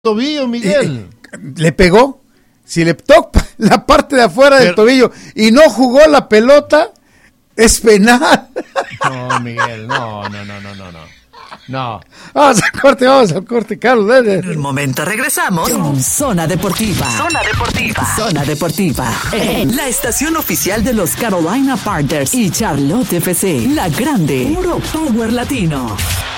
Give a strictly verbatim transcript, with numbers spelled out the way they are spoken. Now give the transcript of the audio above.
tobillo, Miguel. Le pegó. Si le toca la parte de afuera Pero, del tobillo y no jugó la pelota, es penal. No, Miguel, no, no, no, no, no, no. No. Vamos al corte, vamos al corte, Carlos. Dale. En un momento regresamos con Zona Deportiva. Zona Deportiva. Zona Deportiva. En la estación oficial de los Carolina Panthers y Charlotte F C. La grande. Puro Power Latino.